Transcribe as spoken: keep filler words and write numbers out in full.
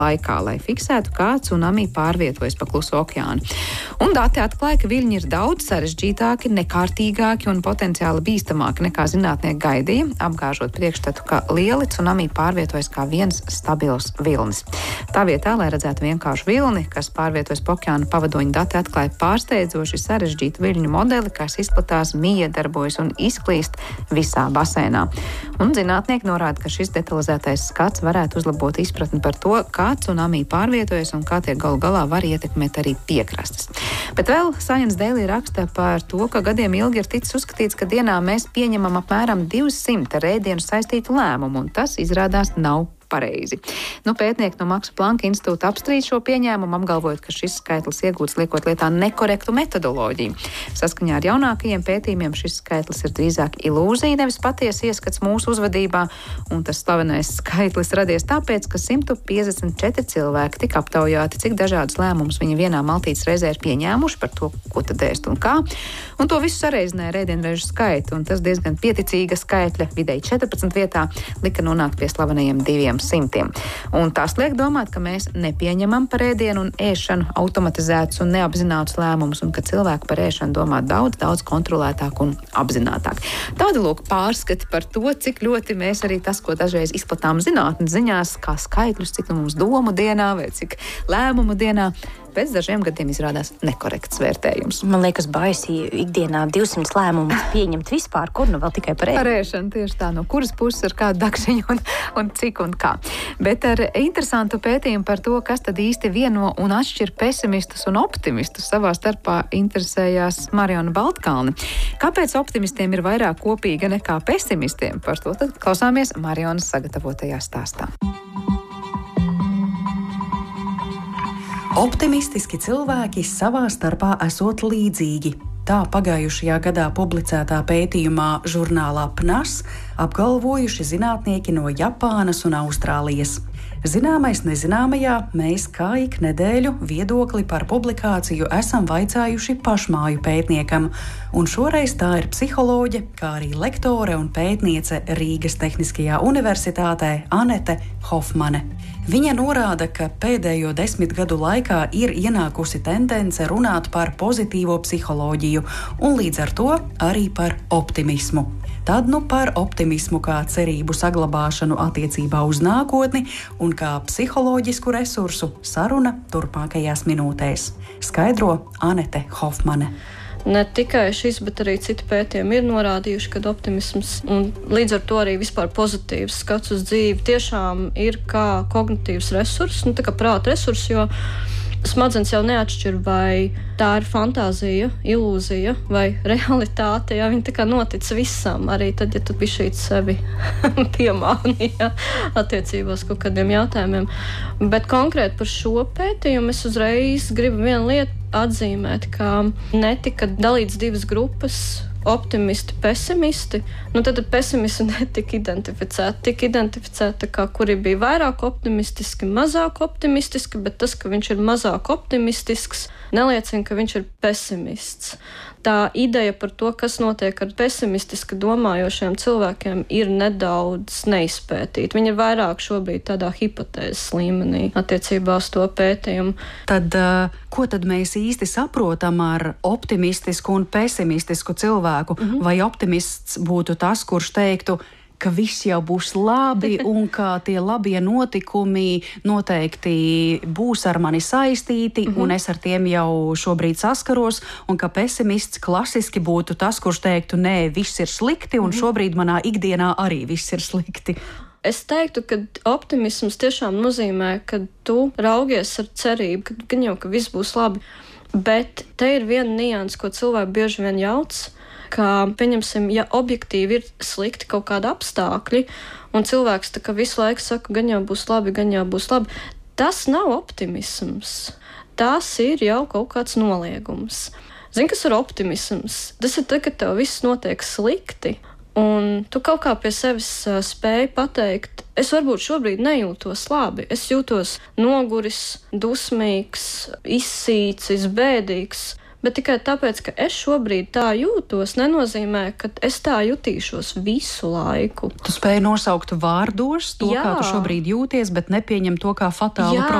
laikā, lai fiksētu, kā cunami pārvietojas pa Kluso okeānu. Un dati atklāja, ka viļņi ir daudz sarežģītāki, nekārtīgāki un potenciāli bīstamāki nekā zinātnieki gaidīja, apgāžot priekšstatu, ka lieli cunami pārvietojas kā viens stabils vilnis. Tā vietā, lai redzētu vienkāršu vilni, kas pārvietojas pa okeānu, pavadoņu dati atklāja pārsteidzoši sarežģītu viļņu modeli, kas izplatās, miedarbojas un izklīst visā basēnā. Un zinātnieki norāda, ka šis detalizētais skats varētu uzlabot izpratni par to, kā cunami pārvietojas un kā tie galu galā var ietekmēt arī piekrastes. Bet vēl Science Daily raksta par to, ka gadiem ilgi ir ticis uzskatīts, ka dienā mēs pieņemam apmēram divsimt ar ēdienu saistītu lēmumu, un tas izrādās nav pareizi. Nu, pētnieki no Maksa Planka institūta apstrīd šo pieņēmumu, apgalvojot, ka šis skaitlis iegūts liekot lietā nekorektu metodoloģiju. Saskaņā ar jaunākajiem pētījumiem šis skaitlis ir drīzāk ilūzija, nevis patiesa ieskats mūsu uzvedībā, un tas slavenais skaitlis radies tāpēc, ka simt piecdesmit četri cilvēki tika aptaujāti, cik dažādus lēmumus viņi vienā maltītes reizē ir pieņēmuši par to, ko tad ēst un kā, un to visu sareizināja rēdienreižu skaitu, un tas diezgan pieticīga skaitļa, vidēji četrpadsmit vietā, lika nonākt pie slavenajiem diviem simtiem. Un tas liek domāt, ka mēs nepieņemam par ēdienu un ēšanu automatizētus un neapzinātus lēmumus, un ka cilvēki par ēšanu domā daudz, daudz kontrolētāk un apzinātāk. Tāda lūk pārskati par to, cik ļoti mēs arī tas, ko dažreiz izplatām zinātnes ziņās, kā skaitļus, cik mums domu dienā vai cik lēmumu dienā, pēc dažiem gadiem izrādās nekorekts vērtējums. Man liekas, baisi ikdienā divsimt lēmumus pieņemt vispār, kur nu vēl tikai par ēšanu. Par ēšanu tieši tā, no kuras puses ar kādu dakšiņu un, un cik un kā. Bet ar interesantu pētījumu par to, kas tad īsti vieno un atšķir pesimistus un optimistus, savā starpā interesējās Mariona Baltkalne. Kāpēc optimistiem ir vairāk kopīga nekā pesimistiem? Par to tad klausāmies Marionas sagatavotajā stāstā. Optimistiski cilvēki savā starpā esot līdzīgi. Tā pagājušajā gadā publicētā pētījumā žurnālā P N A S apgalvojuši zinātnieki no Japānas un Austrālijas. Zināmais nezināmajā mēs kā ik nedēļu viedokli par publikāciju esam vaicājuši pašmāju pētniekam, un šoreiz tā ir psiholoģe, kā arī lektore un pētniece Rīgas Tehniskajā universitātē Anete Hofmane. Viņa norāda, ka pēdējo desmit gadu laikā ir ienākusi tendence runāt par pozitīvo psiholoģiju un līdz ar to arī par optimismu. Tad nu par optimismu kā cerību saglabāšanu attiecībā uz nākotni un kā psiholoģisku resursu saruna turpmākajās minūtēs. Skaidro Anete Hofmane. Ne tikai šis, bet arī citi pētījumi ir norādījuši, ka optimisms un līdz ar to arī vispār pozitīvs skats uz dzīvi tiešām ir kā kognitīvs resurs, nu tā kā prāta resurs, jo smadzenes jau neatšķir, vai tā ir fantāzija, ilūzija vai realitāte, ja viņi tā kā notic visam, arī tad, ja tu bišķīt sevi piemāni, ja, attiecībās kaut kādiem jautājumiem. Bet konkrēti par šo pētījumu es uzreiz gribu vienu lietu atzīmēt, ka netika dalīts divas grupas, optimisti, pesimisti. Nu, tad pesimisti netika identificēti. Tika identificēti, kā kuri bija vairāk optimistiski, mazāk optimistiski, bet tas, ka viņš ir mazāk optimistisks, neliecina, ka viņš ir pesimists. Tā ideja par to, kas notiek ar pesimistiski domājošiem cilvēkiem, ir nedaudz neizpētīta. Viņi ir vairāk šobrīd tādā hipotēzes līmenī attiecībā uz to pētījumu. Tad, ko tad mēs īsti saprotam ar optimistisku un pesimistisku cilvēku? Mm-hmm. Vai optimists būtu tas, kurš teiktu, ka viss jau būs labi un ka tie labie notikumi noteikti būs ar mani saistīti, mm-hmm. un es ar tiem jau šobrīd saskaros, un ka pesimists klasiski būtu tas, kurš teiktu, nē, viss ir slikti, un mm-hmm. šobrīd manā ikdienā arī viss ir slikti. Es teiktu, ka optimisms tiešām nozīmē, ka tu raugies ar cerību, ka gan jau, ka viss būs labi, bet te ir viena nianse, ko cilvēki bieži vien jauc, ka, pieņemsim, ja objektīvi ir slikti kaut kādi apstākļi, un cilvēks tā kā visu laiku saka, gan jau būs labi, gan jau būs labi, tas nav optimisms. Tas ir jau kaut kāds noliegums. Zini, kas ir optimisms? Tas ir tā, ka tev viss notiek slikti, un tu kaut kā pie sevis spēj pateikt, es varbūt šobrīd nejūtos labi, es jūtos noguris, dusmīgs, izsīcis, bēdīgs, Bet tikai tāpēc, ka es šobrīd tā jūtos, nenozīmē, ka es tā jutīšos visu laiku. Tu spēji nosaukt vārdos to, Jā. kā tu šobrīd jūties, bet nepieņem to kā fatālu Jā,